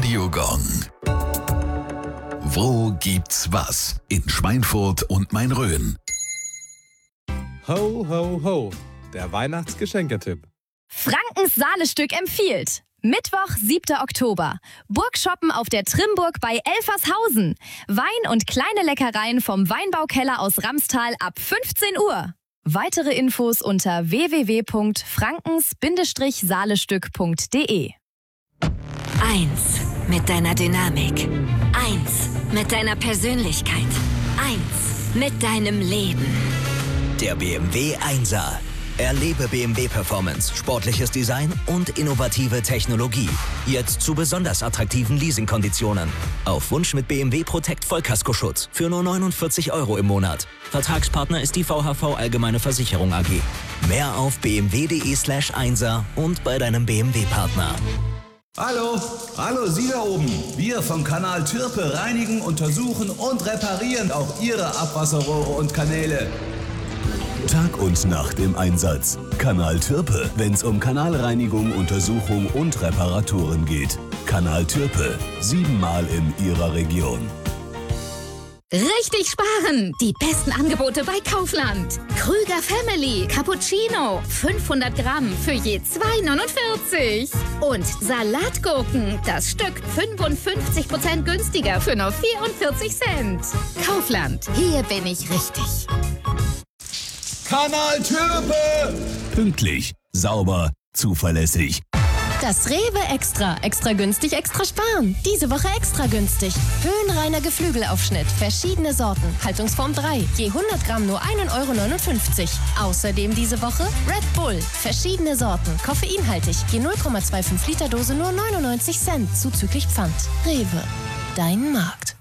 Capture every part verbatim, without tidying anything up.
Radio Gong. Wo gibt's was? In Schweinfurt und Main-Rhön. Ho, ho, ho. Der Weihnachtsgeschenketipp. Frankens Sahnestück empfiehlt. Mittwoch, siebter Oktober. Burgshoppen auf der Trimburg bei Elfershausen. Wein und kleine Leckereien vom Weinbaukeller aus Ramstal ab fünfzehn Uhr. Weitere Infos unter w w w punkt frankens sahnestück punkt d e. Eins mit deiner Dynamik. Eins mit deiner Persönlichkeit. Eins mit deinem Leben. Der B M W Einser. Erlebe B M W Performance, sportliches Design und innovative Technologie. Jetzt zu besonders attraktiven Leasingkonditionen. Auf Wunsch mit B M W Protect Vollkaskoschutz für nur neunundvierzig Euro im Monat. Vertragspartner ist die V H V Allgemeine Versicherung A G. Mehr auf b m w punkt d e slash einser und bei deinem B M W-Partner. Hallo, hallo Sie da oben. Wir vom Kanal Türpe reinigen, untersuchen und reparieren auch Ihre Abwasserrohre und Kanäle. Tag und Nacht im Einsatz. Kanal Türpe, wenn's um Kanalreinigung, Untersuchung und Reparaturen geht. Kanal Türpe, siebenmal in Ihrer Region. Richtig sparen! Die besten Angebote bei Kaufland. Krüger Family Cappuccino. fünfhundert Gramm für je zwei neunundvierzig. Und Salatgurken. Das Stück fünfundfünfzig Prozent günstiger für nur vierundvierzig Cent. Kaufland. Hier bin ich richtig. Kanal Türpe! Pünktlich, sauber, zuverlässig. Das Rewe Extra. Extra günstig, extra sparen. Diese Woche extra günstig. Höhenreiner Geflügelaufschnitt. Verschiedene Sorten. Haltungsform drei. Je hundert Gramm nur ein Euro neunundfünfzig. Außerdem diese Woche Red Bull. Verschiedene Sorten. Koffeinhaltig. Je null Komma fünfundzwanzig Liter Dose nur neunundneunzig Cent. Zuzüglich Pfand. Rewe. Dein Markt.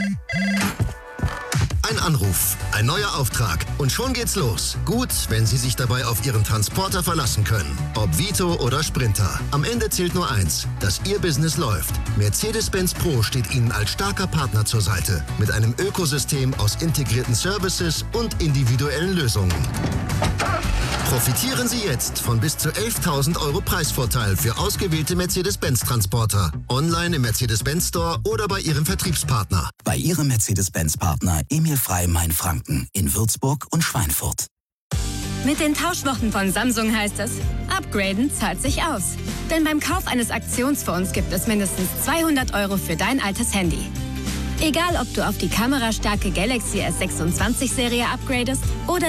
Ein Anruf, ein neuer Auftrag und schon geht's los. Gut, wenn Sie sich dabei auf Ihren Transporter verlassen können. Ob Vito oder Sprinter. Am Ende zählt nur eins, dass Ihr Business läuft. Mercedes-Benz Pro steht Ihnen als starker Partner zur Seite. Mit einem Ökosystem aus integrierten Services und individuellen Lösungen. Profitieren Sie jetzt von bis zu elftausend Euro Preisvorteil für ausgewählte Mercedes-Benz-Transporter. Online im Mercedes-Benz Store oder bei Ihrem Vertriebspartner. Bei Ihrem Mercedes-Benz-Partner Emil Frey Main-Franken in Würzburg und Schweinfurt. Mit den Tauschwochen von Samsung heißt es, upgraden zahlt sich aus. Denn beim Kauf eines Aktionsfonds gibt es mindestens zweihundert Euro für dein altes Handy. Egal, ob du auf die kamerastarke Galaxy S sechsundzwanzig Serie upgradest oder